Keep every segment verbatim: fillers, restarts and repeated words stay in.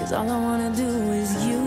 'cause all I wanna do is you.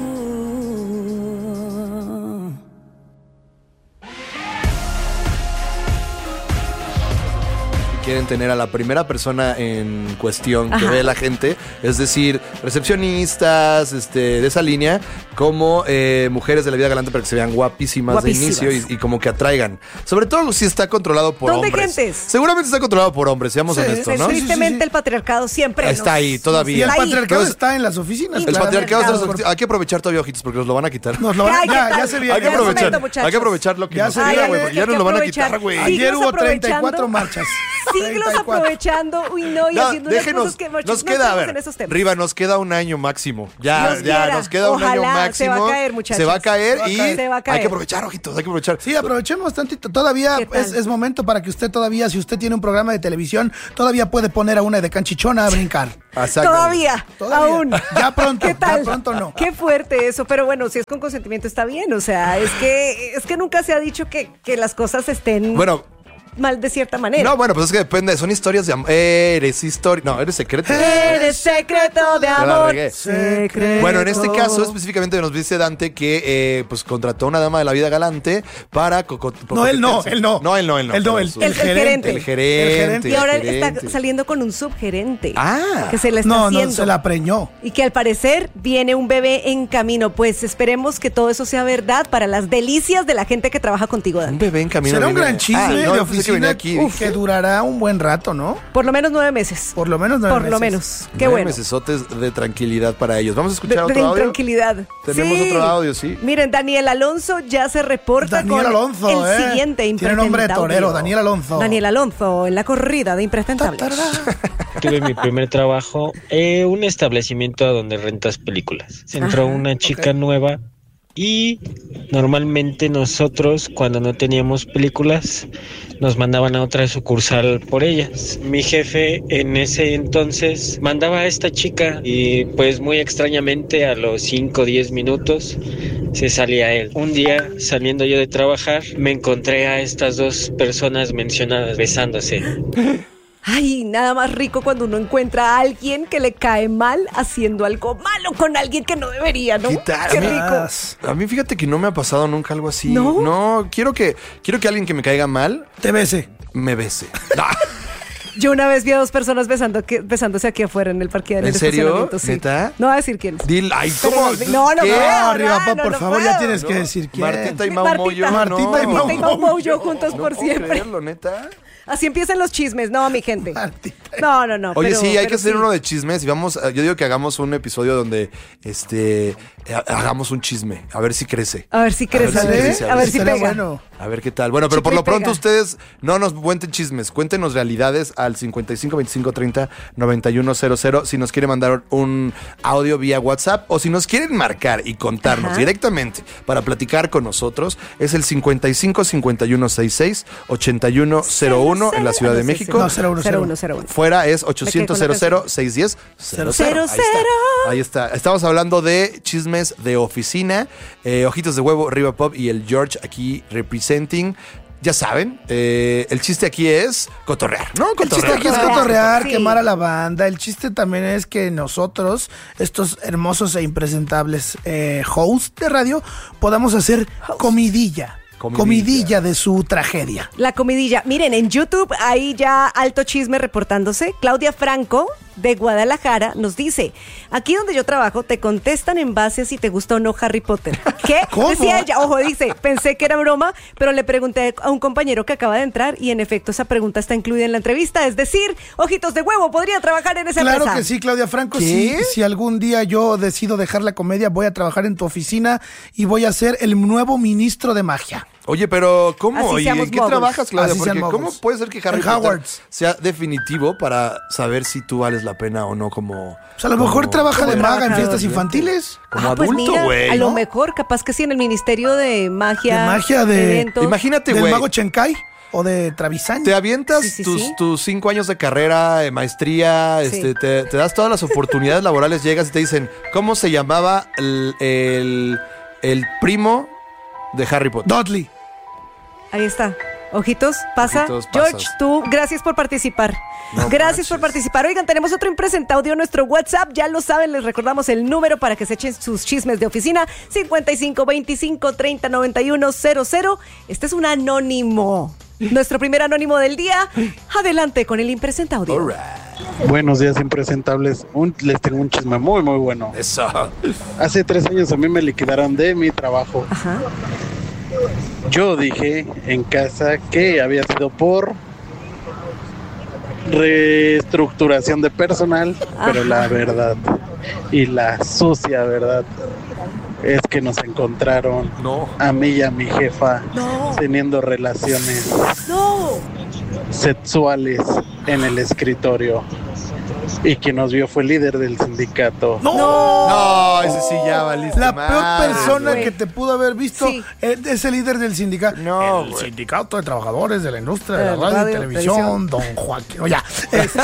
Quieren tener a la primera persona en cuestión que Ajá. ve la gente, es decir, recepcionistas, este, de esa línea, como eh, mujeres de la vida galante para que se vean guapísimas, Guapísimas. de inicio y, y como que atraigan. Sobre todo si está controlado por ¿Dónde hombres. gentes? Seguramente está controlado por hombres, seamos Sí, honestos, Pues, ¿no? tristemente Sí, sí, sí. el patriarcado siempre Está nos- ahí, todavía. Y el Ahí. patriarcado Entonces, está en las oficinas. El Claro. patriarcado está en las Claro. oficinas. Hay que aprovechar todavía, ojitos, porque nos lo van a quitar. Nos lo van a- Ay, ¿qué ya, tal? ya se viene. Hay que Ya es aprovechar, momento, muchachos. hay que aprovechar lo que Ya nos se queda, viene. güey, Ay, porque ya hay nos que lo van a aprovechar. quitar, güey. Sí. Ayer Siglos hubo treinta y cuatro aprovechando. marchas. Siglos treinta y cuatro. aprovechando, uy no, y No, haciendo unas déjenos, cosas que nos no queda, a estamos ver, en esos temas. Riva, nos queda un año máximo. Ya, Dios ya, quiera. nos queda un año Ojalá, máximo. se va a caer, muchachos. Se va a caer Se va a y caer. Se va a hay caer. que aprovechar, ojitos, hay que aprovechar. Sí, aprovechemos tantito. Todavía ¿Qué tal? es, es momento para que usted todavía, si usted tiene un programa de televisión, todavía puede poner a una de canchichona a brincar. Exacto. Todavía, Todavía. aún. Ya pronto, ¿Qué tal? ya pronto no. Qué fuerte eso, pero bueno, si es con consentimiento está bien, o sea, es que es que nunca se ha dicho que, que las cosas estén Bueno, mal de cierta manera. no, bueno, pues es que depende. Son historias de amor. Eres historia. No, eres secreto. Eres secreto de la amor. regué. Secreto. Bueno, en este caso específicamente nos dice Dante que eh, pues contrató a una dama de la vida galante para coco- No, él no, él no. No, él no, él no. Él no, pero el- su- el, el gerente. El gerente. El gerente. Y ahora el gerente. está saliendo con un subgerente. Ah. Que se le está No, no, haciendo. se la preñó. Y que al parecer viene un bebé en camino. Pues esperemos que todo eso sea verdad para las delicias de la gente que trabaja contigo, Un Dante. bebé en camino. Será un viene- gran chisme Ah, no, de yo pensé que venía oficina aquí. uf, que durará un buen rato, ¿no? Por lo menos nueve meses. Por lo menos nueve Por lo meses. menos. Qué Nueve bueno. mesesotes de tranquilidad para ellos. Vamos a De, escuchar de otro audio. intranquilidad. Tenemos Sí. otro audio, sí. Miren, Daniel Alonso ya se reporta Daniel con Alonso, el eh. siguiente Tiene nombre de impresentable. torero, Daniel Alonso. Daniel Alonso en la corrida de impresentables. Tuve mi primer trabajo en un establecimiento donde rentas películas. Entró Ajá, una chica nueva y normalmente nosotros cuando no teníamos películas nos mandaban a otra sucursal por ellas. Mi jefe en ese entonces mandaba a esta chica y pues muy extrañamente a los cinco o diez minutos se salía él. Un día saliendo yo de trabajar me encontré a estas dos personas mencionadas besándose. Ay, nada más rico cuando uno encuentra a alguien que le cae mal haciendo algo malo con alguien que no debería, ¿no? ¿Qué tal? Qué A mí- rico. A mí fíjate que no me ha pasado nunca algo así. ¿No? No, quiero que, quiero que alguien que me caiga mal Te bese. me bese. Ah, Yo una vez vi a dos personas besando que- besándose aquí afuera en el parque del ¿En serio? estacionamiento, sí. ¿Neta? No voy a decir quién es. Dil, ay, Pero ¿cómo? los vi- no, no ¿Qué? puedo. No, arriba, no, por no favor, puedo. ya tienes que No. decir quién. Martita y Mau Martita. Moyo. Martita no. y Mau Martita y Mau Moyo juntos No por puedo siempre. creerlo, neta. Así empiezan los chismes, no, mi gente. Martita. No, no, no. Oye, pero- sí, hay pero que hacer sí. uno de chismes y vamos, yo digo que hagamos un episodio donde este eh, hagamos un chisme, a ver si crece. A ver si crece, si ¿Sale? crece, a ver si Estaría pega. bueno. A ver qué tal. Bueno, pero por Chicle lo y pronto pega. ustedes no nos cuenten chismes, cuéntenos realidades al cincuenta y cinco veinticinco treinta noventa y uno cero cero si nos quieren mandar un audio vía WhatsApp o si nos quieren marcar y contarnos Ajá. directamente para platicar con nosotros es el cincuenta y cinco cincuenta y uno sesenta y seis ochenta y uno cero uno en la Ciudad de México. No, cero uno cero uno. cero uno. Fuera es ochocientos cero cero seis uno cero cero. Cero, Ahí está. Ahí está. Estamos hablando de chismes de oficina. Eh, Ojitos de Huevo, Riva Pop y el George aquí representing. Ya saben, eh, el chiste aquí es cotorrear, ¿no? El chiste Cotorrear. aquí es Cotorrear. cotorrear, Sí. quemar a la banda. El chiste también es que nosotros, estos hermosos e impresentables eh, hosts de radio, podamos hacer comidilla. Comidilla. Comidilla de su tragedia. La comidilla. Miren, en YouTube hay ya alto chisme reportándose. Claudia Franco, de Guadalajara, nos dice: aquí donde yo trabajo te contestan en base a si te gusta o no Harry Potter. ¿Qué? ¿Cómo? Decía ella. Ojo, dice, pensé que era broma, pero le pregunté a un compañero que acaba de entrar y en efecto esa pregunta está incluida en la entrevista. Es decir, Ojitos de Huevo podría trabajar en esa Claro empresa. que sí, Claudia Franco. ¿Qué? Si, si algún día yo decido dejar la comedia, voy a trabajar en tu oficina y voy a ser el nuevo ministro de magia. Oye, pero ¿cómo? Así ¿Y seamos en qué moguls. trabajas, Claudia? Así Porque sean ¿cómo moguls. puede ser que Harry En Potter Hogwarts. sea definitivo para saber si tú vales la pena o no como... O sea, a lo mejor como- trabaja como de maga en trabajador. fiestas infantiles. Como Ah, pues adulto, mira, güey. a lo ¿no? mejor, capaz que sí, en el Ministerio de Magia. De magia, de- eventos. Imagínate, Del güey. mago Chenkai o de Travisán. Te avientas Sí, sí, tus, sí. tus cinco años de carrera, de maestría, Sí. este, te, te das todas las oportunidades laborales, llegas y te dicen, ¿cómo se llamaba el, el, el primo de Harry Potter? Dudley. Ahí está. Ojitos, pasa. Ojitos, George, pasas. tú, gracias por participar. No gracias manches. por participar. Oigan, tenemos otro impresenta audio en nuestro WhatsApp. Ya lo saben, les recordamos el número para que se echen sus chismes de oficina. cincuenta y cinco veinticinco treinta noventa y uno cero cero. Este es un anónimo. Nuestro primer anónimo del día. Adelante con el impresenta audio. All right. Buenos días, impresentables. Un, les tengo un chisme muy, muy bueno. Eso. Hace tres años a mí me liquidaron de mi trabajo. Ajá. Yo dije en casa que había sido por reestructuración de personal, pero la verdad y la sucia verdad es que nos encontraron No. a mí y a mi jefa No. teniendo relaciones No. sexuales en el escritorio. Y quien nos vio fue el líder del sindicato. ¡No! No, ese sí ya valiste La madre, peor persona güey. que te pudo haber visto Sí. eh, es el líder del sindicato. No, el güey. sindicato de trabajadores de la industria de la De radio, radio, y televisión, televisión. don Joaquín. No, ya. Este,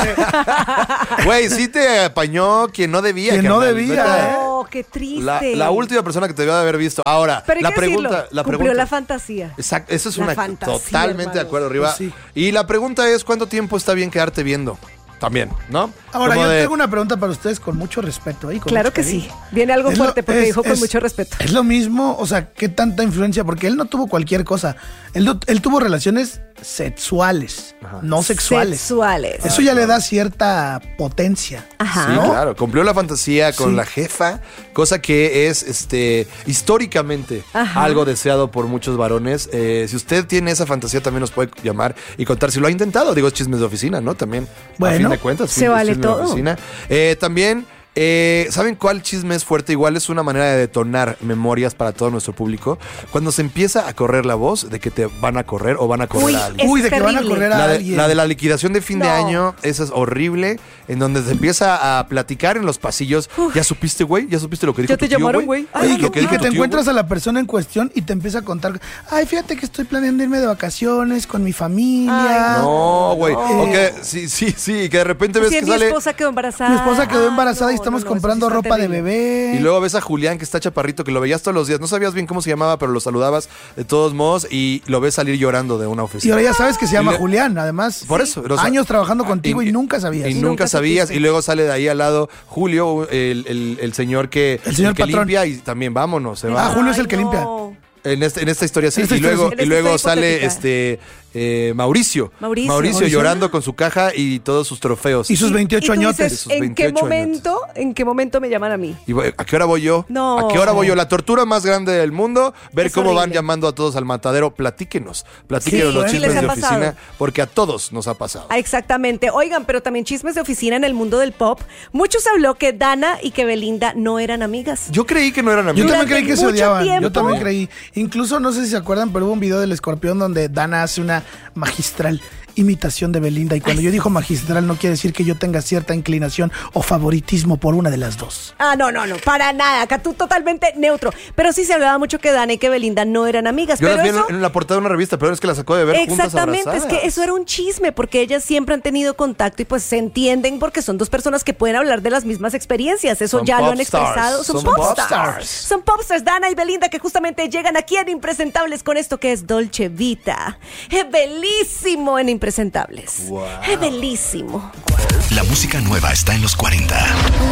Güey, sí te apañó quien no debía. Quien no carnal, debía, neta. ¿eh? Oh, qué triste. La, la última persona que te debió de haber visto. Ahora, Pero hay la que pregunta, decirlo, la cumplió pregunta. la fantasía. Exacto, eso es La una fantasía, totalmente de hermanos. acuerdo, Riva. Pues sí. Y la pregunta es ¿cuánto tiempo está bien quedarte viendo? También, ¿no? Ahora, Como yo de- tengo una pregunta para ustedes con mucho respeto. ¿eh? Con Claro mucho que cariño. sí. Viene algo Es lo- fuerte porque es- dijo con es- mucho respeto. Es lo mismo, o sea, ¿qué tanta influencia? Porque él no tuvo cualquier cosa. Él, no- él tuvo relaciones sexuales, no sexuales. Sexuales. Eso ya le da cierta potencia. Ajá. Sí, ¿no? claro, cumplió la fantasía con Sí. la jefa, cosa que es este históricamente Ajá. algo deseado por muchos varones. Eh, si usted tiene esa fantasía, también nos puede llamar y contar si lo ha intentado. Digo, es chismes de oficina, ¿no? También, a Bueno, fin de cuentas, se fin- vale chismes de todo. oficina. Eh, también, eh, ¿saben cuál chisme es fuerte? Igual es una manera de detonar memorias para todo nuestro público. Cuando se empieza a correr la voz de que te van a correr o van a correr Uy, a alguien. Eso Uy, es de que van a terrible. correr a La de, alguien. la de la liquidación de fin de No. año, esa es horrible, en donde se empieza a platicar en los pasillos. ¿Ya supiste, güey? ¿Ya supiste lo que dijo Ya te tu tío, llamaron, güey. Oye, Lo que, que y dijo que tu te tío, encuentras güey. a la persona en cuestión y te empieza a contar, ay, fíjate que estoy planeando irme de vacaciones con mi familia. No, güey. No. O que sí, sí, sí, que de repente ves Sí, que mi sale esposa quedó embarazada. Mi esposa quedó Ah, embarazada y no, estamos no, no, eso comprando sí está ropa de terrible. bebé. y luego ves a Julián que está chaparrito, que lo veías todos los días. No sabías bien cómo se llamaba, pero lo saludabas de todos modos y lo ves salir llorando de una Y oficina. ahora ya sabes que se Y llama le- Julián, además. Por eso, o sea, años trabajando contigo y, y- nunca sabías. Y nunca, Nunca sabías. supiste. Y luego sale de ahí al lado Julio, el, el- el señor que, El señor que patrón. limpia y también vámonos, se va. Ah, Julio es el Ay, que limpia. no. En, este, en esta historia sí. En esta y historia luego, sí. y En luego esta sale hipotética. este eh, Mauricio. Mauricio. Mauricio. llorando con su caja y todos sus trofeos. Y sus veintiocho Y tú añotes. dices, Sus ¿en qué veintiocho momento, en qué momento me llaman a mí? Y, güey, ¿a qué hora voy yo? No. ¿A qué hora voy yo? La tortura más grande del mundo. Ver Es cómo van horrible. llamando a todos al matadero. Platíquenos. Platíquenos Sí, los sí chismes les ha de pasado. oficina. Porque a todos nos ha pasado. Ah, exactamente. Oigan, pero también chismes de oficina en el mundo del pop. Muchos habló que Dana y que Belinda no eran amigas. Yo creí que no eran Yo amigos. también Durante creí que se mucho odiaban. tiempo. Yo también creí. Incluso, no sé si se acuerdan, pero hubo un video del Escorpión donde Dana hace una magistral imitación de Belinda. Y cuando yo digo magistral, no quiere decir que yo tenga cierta inclinación o favoritismo por una de las dos. Ah, no, no, no, para nada. Acá tú totalmente neutro. Pero sí se hablaba mucho que Dana y que Belinda no eran amigas. Yo pero las vi en- eso, en la portada de una revista, pero es que las sacó de ver juntas exactamente, es abrazadas. que eso era un chisme, porque ellas siempre han tenido contacto y pues se entienden porque son dos personas que pueden hablar de las mismas experiencias. Eso Son ya lo pop han expresado. stars, Son, son pop pop stars. stars. Son pop stars, Dana y Belinda, que justamente llegan aquí en Impresentables con esto que es Dolce Vita. Es bellísimo en Impresentables. Wow. Es bellísimo. La música nueva está en los cuarenta.